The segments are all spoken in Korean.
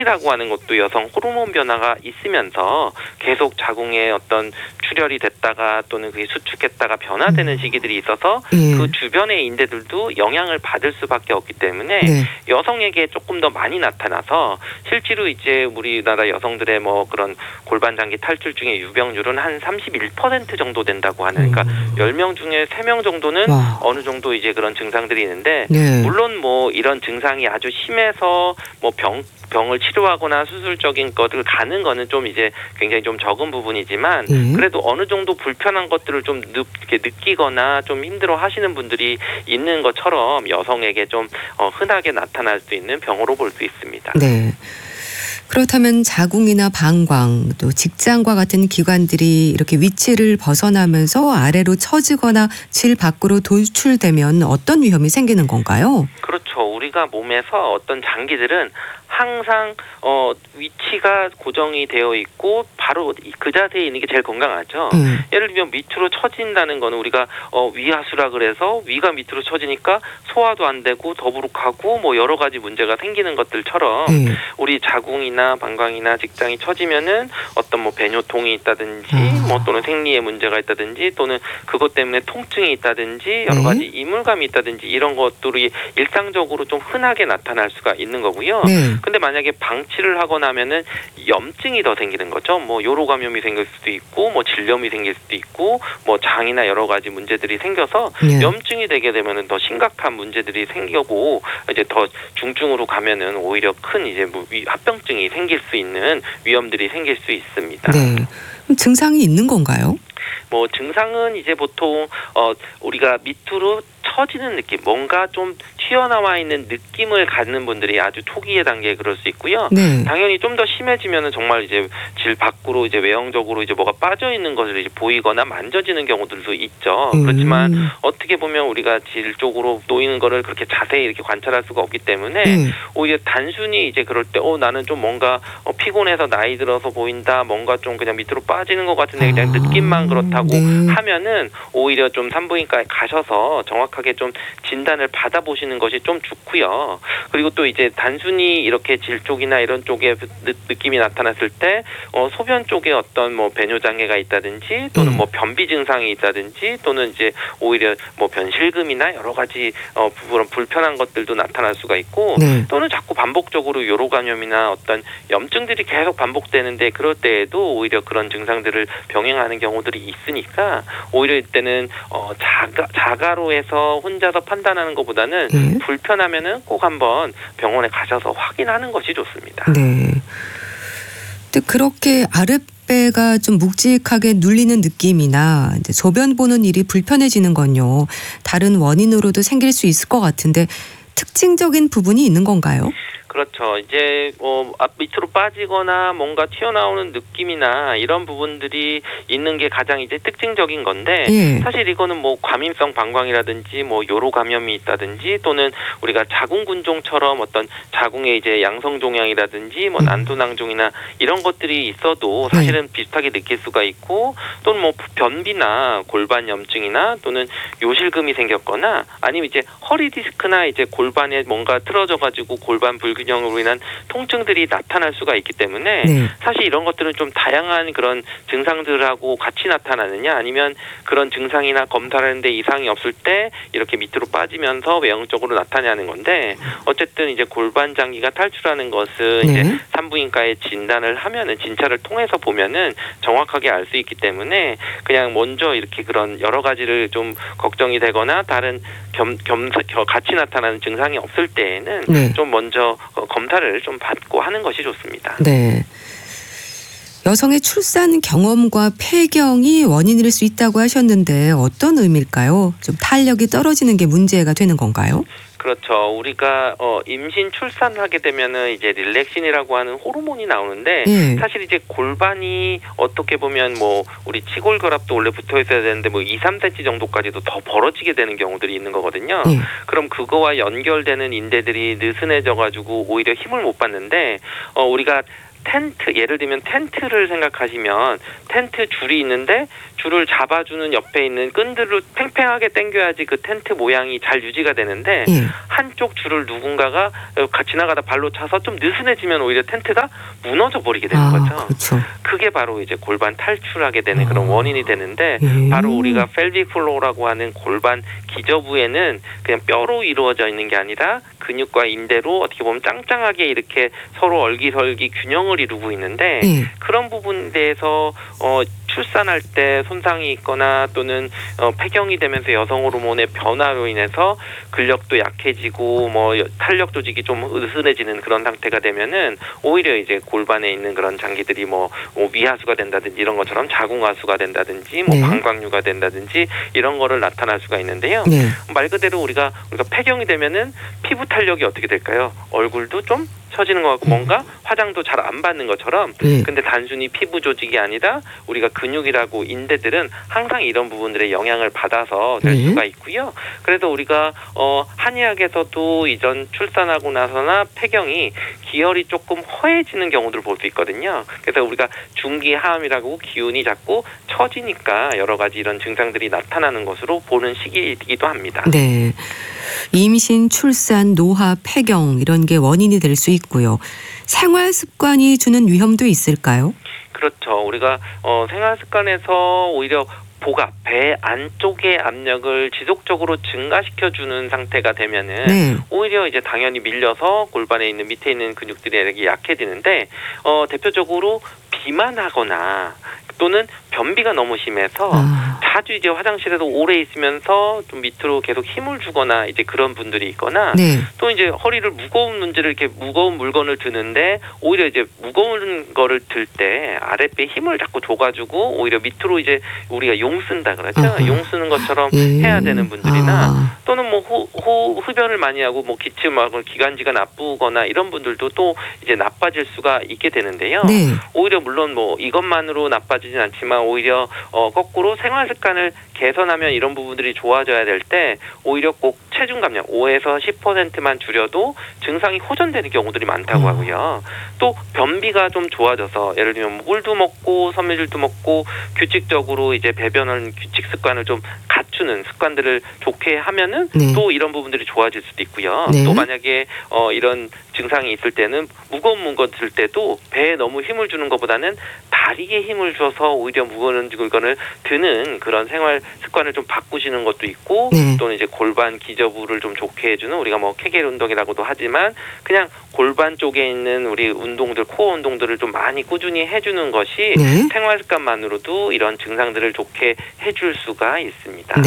라고 하는 것도 여성 호르몬 변화가 있으면서 계속 자궁에 어떤 출혈이 됐다가 또는 그게 수축했다가 변화되는 시기들이 있어서 그 주변의 인대들도 영향을 받을 수밖에 없기 때문에 여성에게 조금 더 많이 나타나서 실제로 이제 우리나라 여성들의 뭐 그런 골반 장기 탈출 중에 유병률은 한 31% 정도 된다고 하는, 그러니까 10명 중에 3명 정도는 어느 정도 이제 그런 증상들이 있는데 물론 뭐 이런 증상이 아주 심해서 뭐 병을 치료하거나 수술적인 것을 가는 거는 좀 이제 굉장히 좀 적은 부분이지만 그래도 어느 정도 불편한 것들을 좀 이렇게 느끼거나 좀 힘들어 하시는 분들이 있는 것처럼 여성에게 좀 흔하게 나타날 수 있는 병으로 볼 수 있습니다. 네. 그렇다면 자궁이나 방광 또 직장과 같은 기관들이 이렇게 위치를 벗어나면서 아래로 처지거나 질 밖으로 돌출되면 어떤 위험이 생기는 건가요? 그렇죠. 우리가 몸에서 어떤 장기들은 항상 위치가 고정이 되어 있고 바로 그 자세에 있는 게 제일 건강하죠. 예를 들면 밑으로 처진다는 거는 우리가 위하수라 그래서 위가 밑으로 처지니까 소화도 안 되고 더부룩하고 뭐 여러 가지 문제가 생기는 것들처럼 우리 자궁이나 방광이나 직장이 처지면은 어떤 뭐 배뇨통이 있다든지 뭐 또는 생리에 문제가 있다든지 또는 그것 때문에 통증이 있다든지 여러 가지 이물감이 있다든지 이런 것들이 일상적으로 좀 흔하게 나타날 수가 있는 거고요. 근데 만약에 방치를 하고 나면은 염증이 더 생기는 거죠. 뭐 요로 감염이 생길 수도 있고 뭐 질염이 생길 수도 있고 뭐 장이나 여러 가지 문제들이 생겨서 염증이 되게 되면은 더 심각한 문제들이 생기고 이제 더 중증으로 가면은 오히려 큰 이제 합병증이 생길 수 있는 위험들이 생길 수 있습니다. 네. 그럼 증상이 있는 건가요? 뭐 증상은 이제 보통 우리가 밑으로 처지는 느낌, 뭔가 좀 튀어나와 있는 느낌을 갖는 분들이 아주 초기의 단계에 그럴 수 있고요. 당연히 좀 더 심해지면은 정말 이제 질 밖으로 이제 외형적으로 이제 뭐가 빠져 있는 것을 이제 보이거나 만져지는 경우들도 있죠. 그렇지만 어떻게 보면 우리가 질 쪽으로 놓이는 거를 그렇게 자세히 이렇게 관찰할 수가 없기 때문에 오히려 단순히 이제 그럴 때 나는 좀 뭔가 피곤해서 나이 들어서 보인다, 뭔가 좀 그냥 밑으로 빠지는 것 같은데 그냥 느낌만 그렇다고 하면은 오히려 좀 산부인과에 가셔서 정확하게 좀 진단을 받아보시는 것이 좀 좋고요. 그리고 또 이제 단순히 이렇게 질 쪽이나 이런 쪽에 느낌이 나타났을 때 소변 쪽에 어떤 뭐 배뇨 장애가 있다든지 또는 뭐 변비 증상이 있다든지 또는 이제 오히려 뭐 변실금이나 여러 가지 그런 불편한 것들도 나타날 수가 있고 또는 자꾸 반복적으로 요로 감염이나 어떤 염증들이 계속 반복되는데 그럴 때에도 오히려 그런 증상들을 병행하는 경우들이 있으니까 오히려 이때는 자가로 해서 혼자서 판단하는 것보다는 불편하면은 꼭 한번 병원에 가셔서 확인하는 것이 좋습니다. 네. 근데 그렇게 아랫배가 좀 묵직하게 눌리는 느낌이나 이제 소변 보는 일이 불편해지는 건요, 다른 원인으로도 생길 수 있을 것 같은데 특징적인 부분이 있는 건가요? 그렇죠. 이제 밑으로 빠지거나 뭔가 튀어나오는 느낌이나 이런 부분들이 있는 게 가장 이제 특징적인 건데 사실 이거는 뭐 과민성 방광이라든지 뭐 요로 감염이 있다든지 또는 우리가 자궁근종처럼 어떤 자궁에 이제 양성종양이라든지 뭐 난두낭종이나 이런 것들이 있어도 사실은 비슷하게 느낄 수가 있고 또는 뭐 변비나 골반 염증이나 또는 요실금이 생겼거나 아니면 이제 허리 디스크나 이제 골반에 뭔가 틀어져 가지고 골반 불균형으로 인한 통증들이 나타날 수가 있기 때문에 사실 이런 것들은 좀 다양한 그런 증상들하고 같이 나타나느냐 아니면 그런 증상이나 검사하는데 이상이 없을 때 이렇게 밑으로 빠지면서 외형적으로 나타나는 건데 어쨌든 이제 골반 장기가 탈출하는 것은 이제 산부인과에 진단을 하면은 진찰을 통해서 보면은 정확하게 알 수 있기 때문에 그냥 먼저 이렇게 그런 여러 가지를 좀 걱정이 되거나 다른 같이 나타나는 증상이 없을 때에는 좀 먼저 검사를 좀 받고 하는 것이 좋습니다. 네. 여성의 출산 경험과 폐경이 원인일 수 있다고 하셨는데 어떤 의미일까요? 좀 탄력이 떨어지는 게 문제가 되는 건가요? 그렇죠. 우리가 임신 출산하게 되면은 이제 릴렉신이라고 하는 호르몬이 나오는데 사실 이제 골반이 어떻게 보면 뭐 우리 치골결합도 원래 붙어 있어야 되는데 뭐 2, 3cm 정도까지도 더 벌어지게 되는 경우들이 있는 거거든요. 그럼 그거와 연결되는 인대들이 느슨해져 가지고 오히려 힘을 못 받는데 우리가 텐트, 예를 들면 텐트를 생각하시면 텐트 줄이 있는데 줄을 잡아주는 옆에 있는 끈들로 팽팽하게 당겨야지 그 텐트 모양이 잘 유지가 되는데 한쪽 줄을 누군가가 지나가다 발로 차서 좀 느슨해지면 오히려 텐트가 무너져 버리게 되는 거죠. 그렇죠. 그게 바로 이제 골반 탈출하게 되는 그런 원인이 되는데 바로 우리가 펠빅 플로어라고 하는 골반 기저부에는 그냥 뼈로 이루어져 있는 게 아니라 근육과 인대로 어떻게 보면 짱짱하게 이렇게 서로 얼기설기 균형을 이루고 있는데 그런 부분에 대해서 출산할 때 손상이 있거나 또는 폐경이 되면서 여성 호르몬의 변화로 인해서 근력도 약해지고 뭐 탄력 조직이 좀 으스해지는 그런 상태가 되면은 오히려 이제 골반에 있는 그런 장기들이 뭐 미하수가 된다든지 이런 것처럼 자궁하수가 된다든지 뭐 방광류가 된다든지 이런 거를 나타날 수가 있는데요. 말 그대로 우리가 폐경이 되면은 피부 탄력이 어떻게 될까요? 얼굴도 좀 처지는 것 같고 뭔가 화장도 잘 안 받는 것처럼 근데 단순히 피부 조직이 아니라 우리가 근육이라고 인대들은 항상 이런 부분들의 영향을 받아서 될 수가 있고요. 그래서 우리가 한의학에서도 이전 출산하고 나서나 폐경이 기혈이 조금 허해지는 경우들을 볼 수 있거든요. 그래서 우리가 중기하암이라고 기운이 자꾸 처지니까 여러 가지 이런 증상들이 나타나는 것으로 보는 시기이기도 합니다. 네. 임신, 출산, 노화, 폐경 이런 게 원인이 될 수 있고요. 생활 습관이 주는 위험도 있을까요? 그렇죠. 우리가 생활 습관에서 오히려 복압, 배 안쪽의 압력을 지속적으로 증가시켜주는 상태가 되면은 오히려 이제 당연히 밀려서 골반에 있는 밑에 있는 근육들이 약해지는데 대표적으로 비만하거나 또는 변비가 너무 심해서 자주 이제 화장실에서 오래 있으면서 좀 밑으로 계속 힘을 주거나 이제 그런 분들이 있거나 또 이제 허리를 무거운 문제를 이렇게 무거운 물건을 드는데 오히려 이제 무거운 거를 들 때 아랫배에 힘을 자꾸 줘가지고 오히려 밑으로 이제 우리가 용 쓴다 그러죠. 용 쓰는 것처럼 해야 되는 분들이나 또는 뭐 흡연을 많이 하고 뭐 기침하고 기관지가 나쁘거나 이런 분들도 또 이제 나빠질 수가 있게 되는데요. 오히려 물론 뭐 이것만으로 나빠지진 않지만 오히려 거꾸로 생활 습관을 개선하면 이런 부분들이 좋아져야 될 때 오히려 꼭 체중 감량 5에서 10%만 줄여도 증상이 호전되는 경우들이 많다고 하고요. 또 변비가 좀 좋아져서 예를 들면 물도 먹고 섬유질도 먹고 규칙적으로 이제 배변을 규칙 습관을 좀 갖추는 습관들을 좋게 하면은 또 이런 부분들이 좋아질 수도 있고요. 또 만약에 이런 증상이 있을 때는 무거운 물건 들 때도 배에 너무 힘을 주는 것보다는 다리에 힘을 줘서 오히려 무거운 물건을 드는 그런 생활 습관을 좀 바꾸시는 것도 있고 또는 이제 골반 기저부를 좀 좋게 해주는 우리가 뭐 케겔 운동이라고도 하지만 그냥 골반 쪽에 있는 우리 운동들 코어 운동들을 좀 많이 꾸준히 해주는 것이 생활 습관만으로도 이런 증상들을 좋게 해줄 수가 있습니다.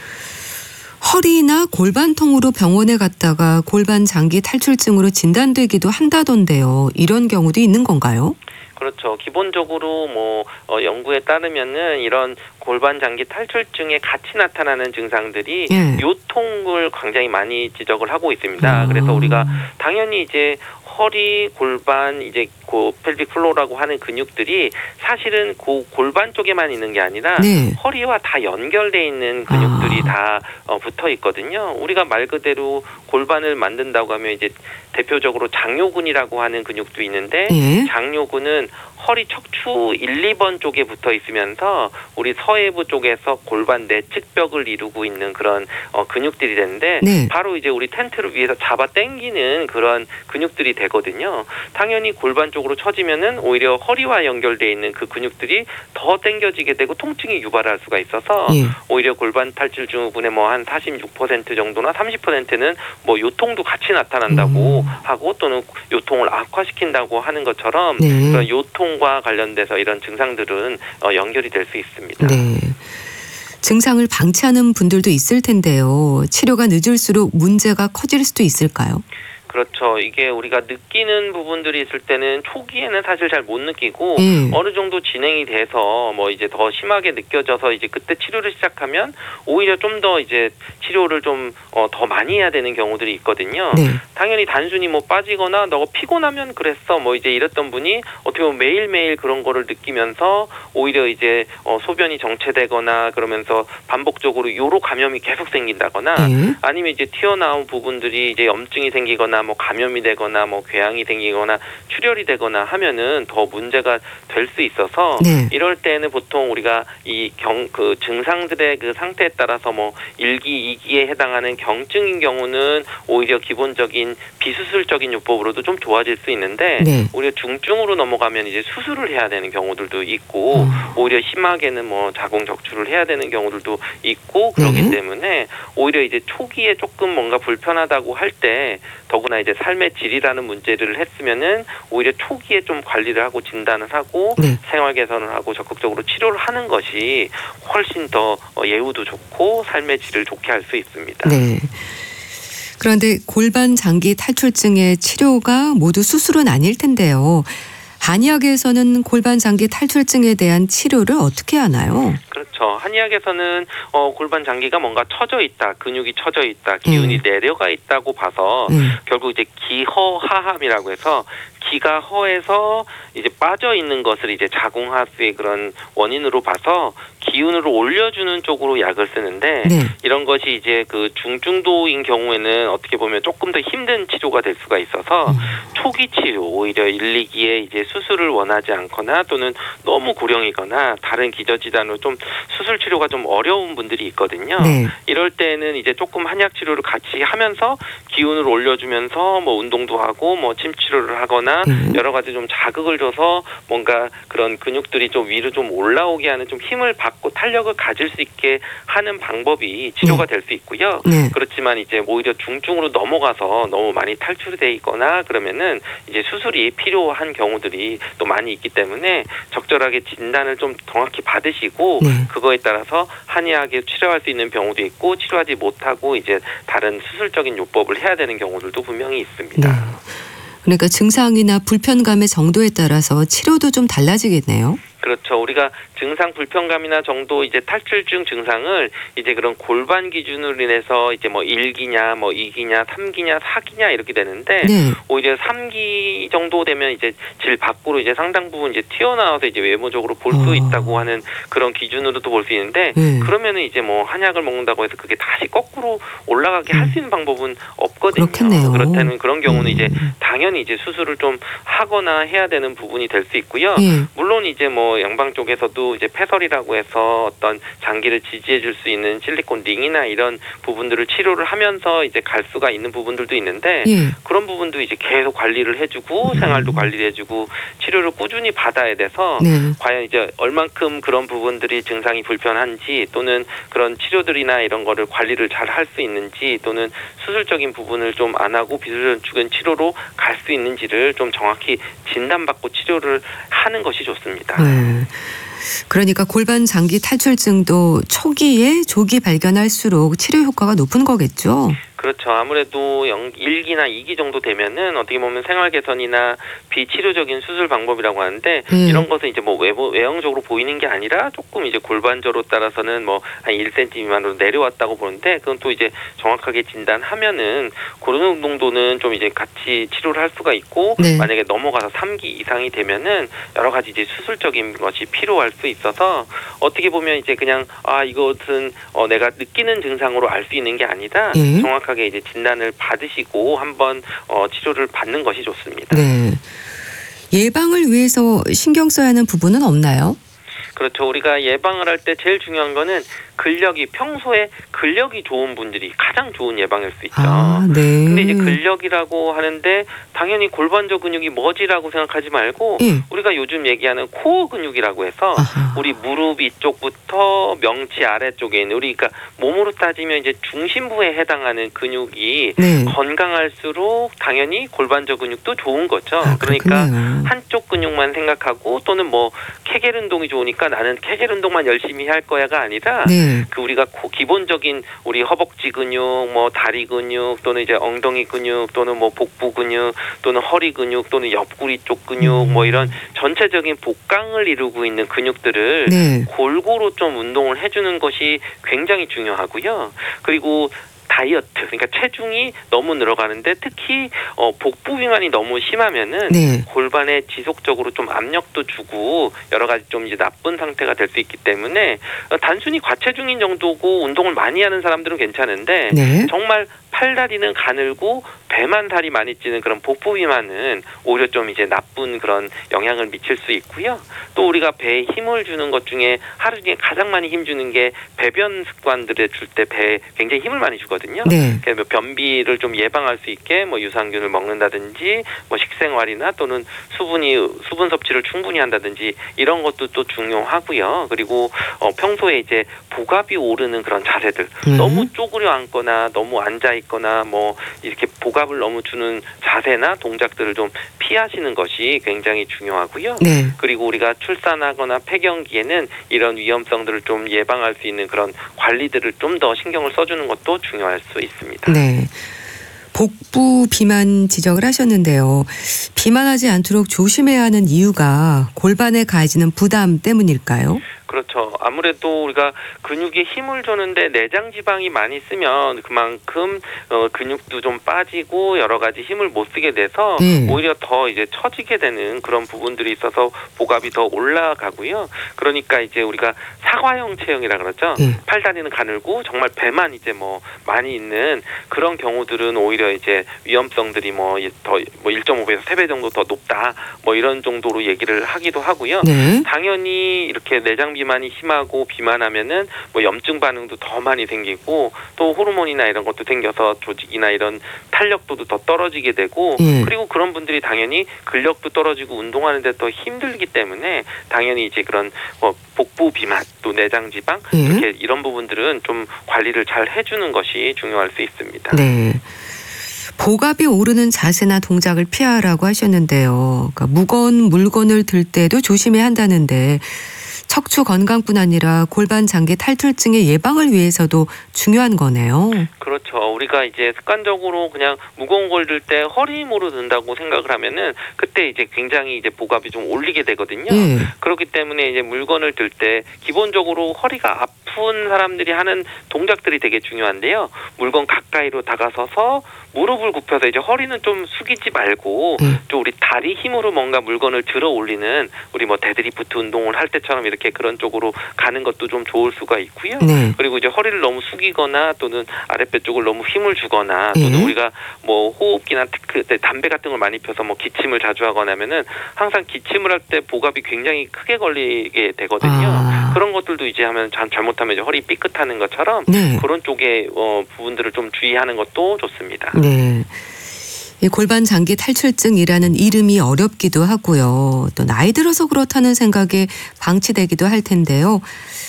허리나 골반통으로 병원에 갔다가 골반 장기 탈출증으로 진단되기도 한다던데요. 이런 경우도 있는 건가요? 그렇죠. 기본적으로 뭐 연구에 따르면은 이런 골반 장기 탈출증에 같이 나타나는 증상들이 요통을 굉장히 많이 지적을 하고 있습니다. 그래서 우리가 당연히 이제 허리, 골반, 이제 그 펠빅 플로어라고 하는 근육들이 사실은 그 골반 쪽에만 있는 게 아니라 허리와 다 연결돼 있는 근육들이 다 붙어 있거든요. 우리가 말 그대로 골반을 만든다고 하면 이제 대표적으로 장요근이라고 하는 근육도 있는데 장요근은 허리 척추 1, 2번 쪽에 붙어 있으면서 우리 서해부 쪽에서 골반 내측벽을 이루고 있는 그런 근육들이 되는데 바로 이제 우리 텐트를 위해서 잡아 당기는 그런 근육들이 되거든요. 당연히 골반 쪽으로 처지면은 오히려 허리와 연결돼 있는 그 근육들이 더 당겨지게 되고 통증이 유발할 수가 있어서 오히려 골반 탈출 증후군의 뭐 한 46% 정도나 30%는 뭐 요통도 같이 나타난다고 하고 또는 요통을 악화시킨다고 하는 것처럼 그런 요통과 관련돼서 이런 증상들은 연결이 될 수 있습니다. 증상을 방치하는 분들도 있을 텐데요. 치료가 늦을수록 문제가 커질 수도 있을까요? 그렇죠. 이게 우리가 느끼는 부분들이 있을 때는 초기에는 사실 잘 못 느끼고 어느 정도 진행이 돼서 뭐 이제 더 심하게 느껴져서 이제 그때 치료를 시작하면 오히려 좀 더 이제 치료를 좀 더 많이 해야 되는 경우들이 있거든요. 당연히 단순히 뭐 빠지거나 너가 피곤하면 그랬어 뭐 이제 이랬던 분이 어떻게 보면 매일매일 그런 거를 느끼면서 오히려 이제 소변이 정체되거나 그러면서 반복적으로 요로 감염이 계속 생긴다거나 아니면 이제 튀어나온 부분들이 이제 염증이 생기거나 되거나 뭐 감염이 되거나 뭐 궤양이 생기거나 출혈이 되거나 하면은 더 문제가 될 수 있어서 이럴 때는 보통 우리가 그 증상들의 그 상태에 따라서 뭐 1기, 2기에 해당하는 경증인 경우는 오히려 기본적인 비수술적인 요법으로도 좀 좋아질 수 있는데 오히려 중증으로 넘어가면 이제 수술을 해야 되는 경우들도 있고 오히려 심하게는 뭐 자궁 적출을 해야 되는 경우들도 있고 그렇기 때문에 오히려 이제 초기에 조금 뭔가 불편하다고 할 때 더구나 이제 삶의 질이라는 문제를 했으면은 오히려 초기에 좀 관리를 하고 진단을 하고 생활 개선을 하고 적극적으로 치료를 하는 것이 훨씬 더 예후도 좋고 삶의 질을 좋게 할 수 있습니다. 네. 그런데 골반 장기 탈출증의 치료가 모두 수술은 아닐 텐데요. 한의학에서는 골반 장기 탈출증에 대한 치료를 어떻게 하나요? 그렇죠. 한의학에서는 골반 장기가 뭔가 처져 있다, 근육이 처져 있다, 기운이 내려가 있다고 봐서 결국 이제 기허하함이라고 해서 기가 허해서 이제 빠져 있는 것을 이제 자궁하수의 그런 원인으로 봐서 기운을 올려주는 쪽으로 약을 쓰는데 이런 것이 이제 그 중증도인 경우에는 어떻게 보면 조금 더 힘든 치료가 될 수가 있어서 초기 치료 오히려 1, 2기에 이제 수술을 원하지 않거나 또는 너무 고령이거나 다른 기저질환으로 좀 수술 치료가 좀 어려운 분들이 있거든요. 이럴 때는 이제 조금 한약 치료를 같이 하면서 기운을 올려주면서 뭐 운동도 하고 뭐 침 치료를 하거나 여러 가지 좀 자극을 줘서 뭔가 그런 근육들이 좀 위로 좀 올라오게 하는 좀 힘을 받고 탄력을 가질 수 있게 하는 방법이 치료가 될 수 있고요. 그렇지만 이제 오히려 중증으로 넘어가서 너무 많이 탈출돼 있거나 그러면은 이제 수술이 필요한 경우들이 또 많이 있기 때문에 적절하게 진단을 좀 정확히 받으시고 그거에 따라서 한의학에 치료할 수 있는 경우도 있고 치료하지 못하고 이제 다른 수술적인 요법을 해야 되는 경우들도 분명히 있습니다. 그러니까 증상이나 불편감의 정도에 따라서 치료도 좀 달라지겠네요. 그렇죠. 우리가 증상 불편감이나 정도 이제 탈출증 증상을 이제 그런 골반 기준으로 인해서 이제 뭐 1기냐 뭐 2기냐 3기냐 4기냐 이렇게 되는데 오히려 3기 정도 되면 이제 질 밖으로 이제 상당 부분 이제 튀어나와서 이제 외모적으로 볼 수 있다고 하는 그런 기준으로도 볼 수 있는데 그러면은 이제 뭐 한약을 먹는다고 해서 그게 다시 거꾸로 올라가게 할 수 있는 방법은 없거든요. 그렇겠네요. 그렇다는 그런 경우는 이제 당연히 이제 수술을 좀 하거나 해야 되는 부분이 될 수 있고요. 물론 이제 뭐 양방 쪽에서도 이제 패설이라고 해서 어떤 장기를 지지해 줄 수 있는 실리콘 링이나 이런 부분들을 치료를 하면서 이제 갈 수가 있는 부분들도 있는데 그런 부분도 이제 계속 관리를 해주고 생활도 관리를 해주고 치료를 꾸준히 받아야 돼서 과연 이제 얼만큼 그런 부분들이 증상이 불편한지 또는 그런 치료들이나 이런 거를 관리를 잘 할 수 있는지 또는 수술적인 부분을 좀 안 하고 비수술적인 치료로 갈 수 있는지를 좀 정확히 진단받고 치료를 하는 것이 좋습니다. 그러니까 골반 장기 탈출증도 초기에 조기 발견할수록 치료 효과가 높은 거겠죠? 그렇죠. 아무래도 1기나 2기 정도 되면은 어떻게 보면 생활 개선이나 비치료적인 수술 방법이라고 하는데 이런 것은 이제 뭐 외형적으로 보이는 게 아니라 조금 이제 골반저로 따라서는 뭐 한 1cm 미만으로 내려왔다고 보는데 그건 또 이제 정확하게 진단하면은 그런 정도는 좀 이제 같이 치료를 할 수가 있고 만약에 넘어가서 3기 이상이 되면은 여러 가지 이제 수술적인 것이 필요할 수 있어서 어떻게 보면 이제 그냥 이것은 내가 느끼는 증상으로 알 수 있는 게 아니다. 정확하게 이제 진단을 받으시고 한번 치료를 받는 것이 좋습니다. 예방을 위해서 신경 써야 하는 부분은 없나요? 그렇죠. 우리가 예방을 할 때 제일 중요한 거는 평소에 근력이 좋은 분들이 가장 좋은 예방일 수 있죠. 근데 이제 근력이라고 하는데 당연히 골반저 근육이 뭐지라고 생각하지 말고 우리가 요즘 얘기하는 코어 근육이라고 해서 우리 무릎 이쪽부터 명치 아래쪽에 있는 우리 그러니까 몸으로 따지면 이제 중심부에 해당하는 근육이 건강할수록 당연히 골반저 근육도 좋은 거죠. 그러니까 한쪽 근육만 생각하고 또는 뭐 케겔 운동이 좋으니까 나는 케겔 운동만 열심히 할 거야가 아니라 그 우리가 기본적인 우리 허벅지 근육, 뭐 다리 근육 또는 이제 엉덩이 근육 또는 뭐 복부 근육 또는 허리 근육 또는 옆구리 쪽 근육 뭐 이런 전체적인 복강을 이루고 있는 근육들을 골고루 좀 운동을 해주는 것이 굉장히 중요하고요. 그리고 다이어트, 그러니까 체중이 너무 늘어가는데 특히 복부 비만이 너무 심하면은 골반에 지속적으로 좀 압력도 주고 여러 가지 좀 이제 나쁜 상태가 될 수 있기 때문에 단순히 과체중인 정도고 운동을 많이 하는 사람들은 괜찮은데 정말 팔다리는 가늘고 배만 살이 많이 찌는 그런 복부 비만은 오히려 좀 이제 나쁜 그런 영향을 미칠 수 있고요. 또 우리가 배에 힘을 주는 것 중에 하루 중에 가장 많이 힘 주는 게 배변 습관들을 줄 때 배에 굉장히 힘을 많이 주거든요. 네. 그래서 변비를 좀 예방할 수 있게 뭐 유산균을 먹는다든지 뭐 식생활이나 또는 수분 섭취를 충분히 한다든지 이런 것도 또 중요하고요. 그리고 평소에 이제 복압이 오르는 그런 자세들 너무 쪼그려 앉거나 너무 앉아 있거나 뭐 이렇게 복압을 너무 주는 자세나 동작들을 좀 피하시는 것이 굉장히 중요하고요. 네. 그리고 우리가 출산하거나 폐경기에는 이런 위험성들을 좀 예방할 수 있는 그런 관리들을 좀 더 신경을 써주는 것도 중요할 수 있습니다. 네. 복부 비만 지적을 하셨는데요. 비만하지 않도록 조심해야 하는 이유가 골반에 가해지는 부담 때문일까요? 그렇죠. 아무래도 우리가 근육에 힘을 주는데 내장 지방이 많이 쓰면 그만큼 근육도 좀 빠지고 여러 가지 힘을 못 쓰게 돼서 오히려 더 이제 처지게 되는 그런 부분들이 있어서 복압이 더 올라가고요. 그러니까 이제 우리가 사과형 체형이라 그러죠. 팔다리는 가늘고 정말 배만 이제 뭐 많이 있는 그런 경우들은 오히려 이제 위험성들이 뭐 1.5배에서 3배 정도 더 높다. 뭐 이런 정도로 얘기를 하기도 하고요. 네. 당연히 이렇게 내장 비만이 심하고 비만하면은 뭐 염증 반응도 더 많이 생기고 또 호르몬이나 이런 것도 생겨서 조직이나 이런 탄력도도 더 떨어지게 되고 그리고 그런 분들이 당연히 근력도 떨어지고 운동하는데 더 힘들기 때문에 당연히 이제 그런 복부 비만 또 내장 지방 이렇게 이런 부분들은 좀 관리를 잘 해주는 것이 중요할 수 있습니다. 네. 복압이 오르는 자세나 동작을 피하라고 하셨는데요. 그러니까 무거운 물건을 들 때도 조심해야 한다는데 척추 건강뿐 아니라 골반 장기 탈출증의 예방을 위해서도 중요한 거네요. 그렇죠. 우리가 이제 습관적으로 그냥 무거운 걸 들 때 허리 힘으로 든다고 생각을 하면은 그때 이제 굉장히 이제 복압이 좀 올리게 되거든요. 그렇기 때문에 이제 물건을 들 때 기본적으로 허리가 아픈 사람들이 하는 동작들이 되게 중요한데요. 물건 가까이로 다가서서 무릎을 굽혀서 이제 허리는 좀 숙이지 말고 좀 우리 다리 힘으로 뭔가 물건을 들어 올리는 우리 뭐 데드리프트 운동을 할 때처럼 이렇게 그런 쪽으로 가는 것도 좀 좋을 수가 있고요. 그리고 이제 허리를 너무 숙이거나 또는 아랫배 쪽을 너무 힘을 주거나 또는 우리가 뭐 호흡기나 담배 같은 걸 많이 펴서 뭐 기침을 자주 하거나 하면은 항상 기침을 할 때 복압이 굉장히 크게 걸리게 되거든요. 그런 것들도 이제 하면 잘못하면 이제 허리 삐끗하는 것처럼 그런 쪽의 부분들을 좀 주의하는 것도 좋습니다. 네. 이 골반 장기 탈출증이라는 이름이 어렵기도 하고요. 또 나이 들어서 그렇다는 생각에 방치되기도 할 텐데요.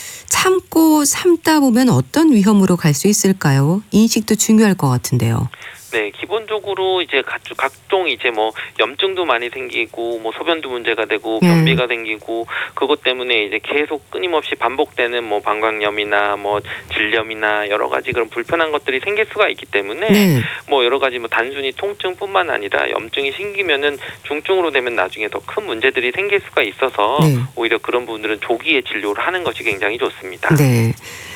참고 참다 보면 어떤 위험으로 갈 수 있을까요? 인식도 중요할 것 같은데요. 네, 기본적으로 이제 각종 이제 뭐 염증도 많이 생기고 뭐 소변도 문제가 되고 변비가 생기고 그것 때문에 이제 계속 끊임없이 반복되는 뭐 방광염이나 뭐 질염이나 여러 가지 그런 불편한 것들이 생길 수가 있기 때문에 뭐 여러 가지 뭐 단순히 통증뿐만 아니라 염증이 생기면은 중증으로 되면 나중에 더 큰 문제들이 생길 수가 있어서 오히려 그런 부분들은 조기에 진료를 하는 것이 굉장히 좋습니다. 네.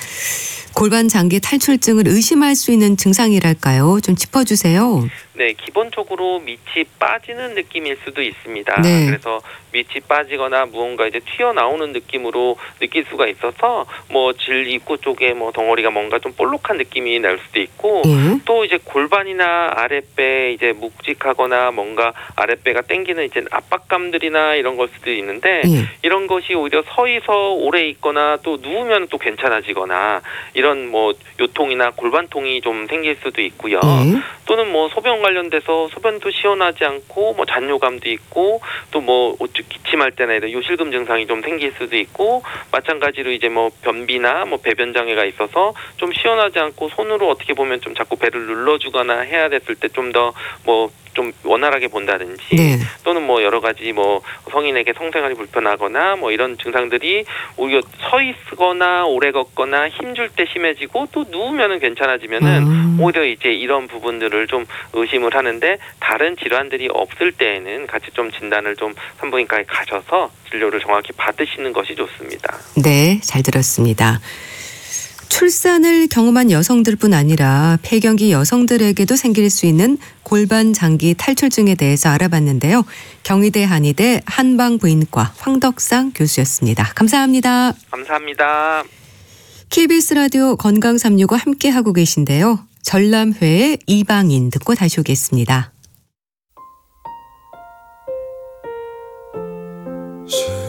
골반 장기 탈출증을 의심할 수 있는 증상이랄까요? 좀 짚어주세요. 네, 기본적으로 밑이 빠지는 느낌일 수도 있습니다. 그래서 밑이 빠지거나 무언가 이제 튀어나오는 느낌으로 느낄 수가 있어서 뭐 질 입구 쪽에 뭐 덩어리가 뭔가 좀 볼록한 느낌이 날 수도 있고 또 이제 골반이나 아랫배 이제 묵직하거나 뭔가 아랫배가 당기는 이제 압박감들이나 이런 걸 수도 있는데 이런 것이 오히려 서서 오래 있거나 또 누우면 또 괜찮아지거나 이런 뭐 요통이나 골반통이 좀 생길 수도 있고요. 또는 뭐 소변 관련돼서 소변도 시원하지 않고 뭐 잔뇨감도 있고 또 뭐 기침할 때나 이런 요실금 증상이 좀 생길 수도 있고 마찬가지로 이제 뭐 변비나 뭐 배변 장애가 있어서 좀 시원하지 않고 손으로 어떻게 보면 좀 자꾸 배를 눌러주거나 해야 됐을 때 좀 더 뭐 좀 원활하게 본다든지 또는 뭐 여러 가지 뭐 성인에게 성생활이 불편하거나 뭐 이런 증상들이 오히려 서 있거나 오래 걷거나 힘줄 때 심해지고 또 누우면은 괜찮아지면은 오히려 이제 이런 부분들을 좀 의심을 하는데 다른 질환들이 없을 때에는 같이 좀 진단을 좀 산부인과에 가셔서 진료를 정확히 받으시는 것이 좋습니다. 네, 잘 들었습니다. 출산을 경험한 여성들뿐 아니라 폐경기 여성들에게도 생길 수 있는 골반 장기 탈출증에 대해서 알아봤는데요. 경희대 한의대 한방부인과 황덕상 교수였습니다. 감사합니다. 감사합니다. KBS 라디오 건강365 함께하고 계신데요. 전람회의 이방인 듣고 다시 오겠습니다.